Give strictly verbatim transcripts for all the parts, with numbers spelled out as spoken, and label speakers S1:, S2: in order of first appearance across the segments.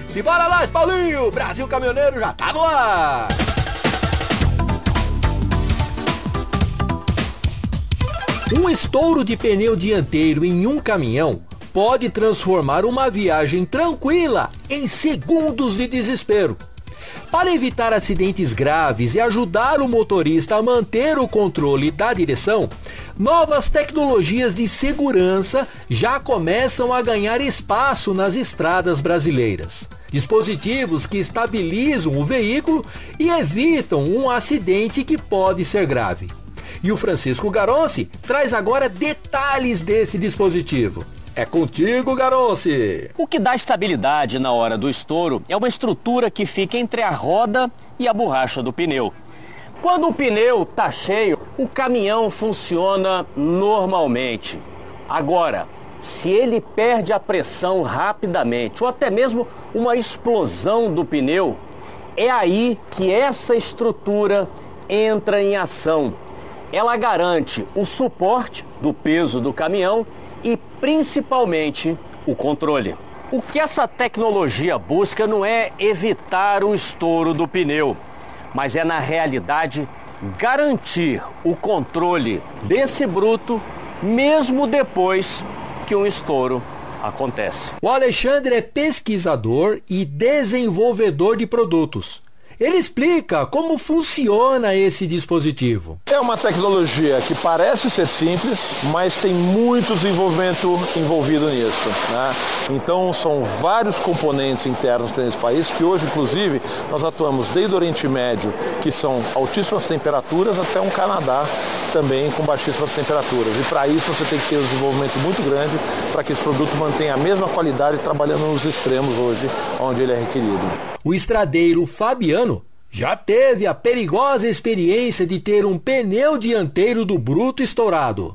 S1: Simbora lá, Paulinho! Brasil Caminhoneiro já tá no ar! Um estouro de pneu dianteiro em um caminhão pode transformar uma viagem tranquila em segundos de desespero. Para evitar acidentes graves e ajudar o motorista a manter o controle da direção, novas tecnologias de segurança já começam a ganhar espaço nas estradas brasileiras. Dispositivos que estabilizam o veículo e evitam um acidente que pode ser grave. E o Francisco Garonci traz agora detalhes desse dispositivo. É contigo, Garonci!
S2: O que dá estabilidade na hora do estouro é uma estrutura que fica entre a roda e a borracha do pneu. Quando o pneu está cheio, o caminhão funciona normalmente. Agora, se ele perde a pressão rapidamente, ou até mesmo uma explosão do pneu, é aí que essa estrutura entra em ação. Ela garante o suporte do peso do caminhão e principalmente o controle. O que essa tecnologia busca não é evitar o estouro do pneu, mas é na realidade garantir o controle desse bruto mesmo depois que um estouro acontece.
S1: O Alexandre é pesquisador e desenvolvedor de produtos. Ele explica como funciona esse dispositivo.
S3: É uma tecnologia que parece ser simples, mas tem muito desenvolvimento envolvido nisso, né? Então são vários componentes internos nesse país que hoje, inclusive, nós atuamos desde o Oriente Médio, que são altíssimas temperaturas, até um Canadá também com baixíssimas temperaturas. E para isso você tem que ter um desenvolvimento muito grande para que esse produto mantenha a mesma qualidade trabalhando nos extremos hoje, onde ele é requerido.
S1: O estradeiro Fabiano já teve a perigosa experiência de ter um pneu dianteiro do bruto estourado.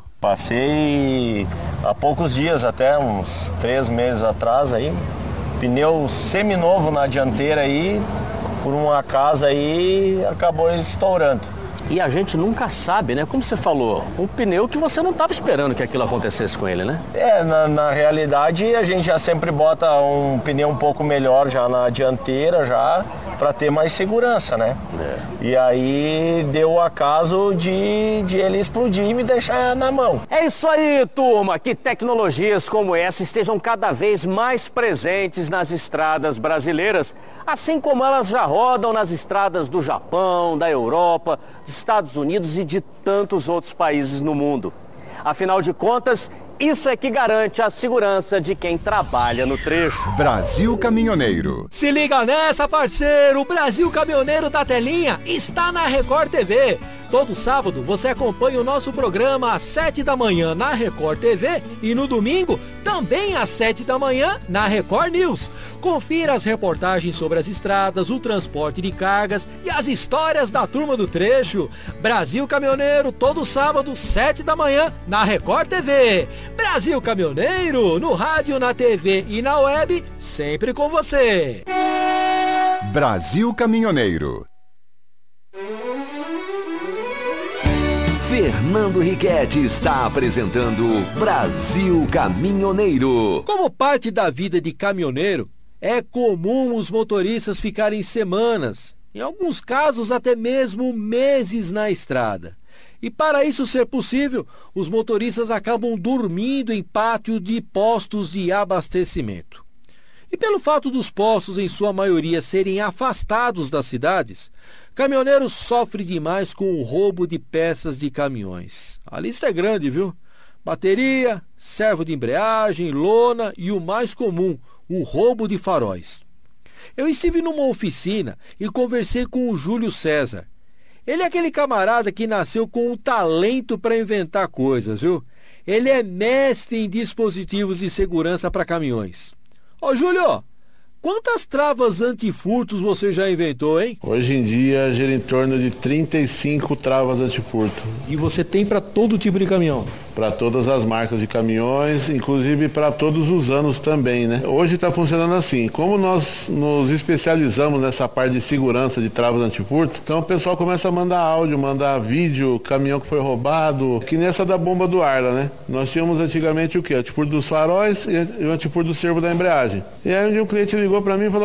S2: Passei há poucos dias, até uns três meses atrás, aí, pneu seminovo na dianteira aí, por um acaso aí, acabou estourando. E a gente nunca sabe, né? Como você falou, um pneu que você não estava esperando que aquilo acontecesse com ele, né? É, na, na realidade a gente já sempre bota um pneu um pouco melhor já na dianteira, já para ter mais segurança, né? É. E aí deu o acaso de, de ele explodir e me deixar na mão. É isso aí, turma! Que tecnologias como essa estejam cada vez mais presentes nas estradas brasileiras, assim como elas já rodam nas estradas do Japão, da Europa, dos Estados Unidos e de tantos outros países no mundo. Afinal de contas, isso é que garante a segurança de quem trabalha no trecho.
S4: Brasil Caminhoneiro.
S1: Se liga nessa, parceiro! O Brasil Caminhoneiro da Telinha está na Record T V. Todo sábado você acompanha o nosso programa às sete da manhã na Record T V e no domingo também às sete da manhã na Record News. Confira as reportagens sobre as estradas, o transporte de cargas e as histórias da turma do trecho. Brasil Caminhoneiro, todo sábado, sete da manhã na Record T V. Brasil Caminhoneiro, no rádio, na T V e na web, sempre com você.
S4: Brasil Caminhoneiro.
S5: Fernando Riquetti está apresentando Brasil Caminhoneiro.
S1: Como parte da vida de caminhoneiro, é comum os motoristas ficarem semanas, em alguns casos até mesmo meses na estrada. E para isso ser possível, os motoristas acabam dormindo em pátios de postos de abastecimento. E pelo fato dos postos, em sua maioria, serem afastados das cidades, caminhoneiros sofrem demais com o roubo de peças de caminhões. A lista é grande, viu? Bateria, servo de embreagem, lona e o mais comum, o roubo de faróis. Eu estive numa oficina e conversei com o Júlio César. Ele é aquele camarada que nasceu com um talento para inventar coisas, viu? Ele é mestre em dispositivos de segurança para caminhões. Ô, Júlio, quantas travas antifurtos você já inventou, hein?
S6: Hoje em dia, gira em torno de trinta e cinco travas antifurto.
S1: E você tem para todo tipo de caminhão?
S6: Para todas as marcas de caminhões, inclusive para todos os anos também, né? Hoje está funcionando assim, como nós nos especializamos nessa parte de segurança de travas antifurto, então o pessoal começa a mandar áudio, mandar vídeo, caminhão que foi roubado, que nessa da bomba do Arla, né? Nós tínhamos antigamente o quê? O antifurto dos faróis e o antifurto do servo da embreagem. E aí um dia um cliente ligou para mim e falou: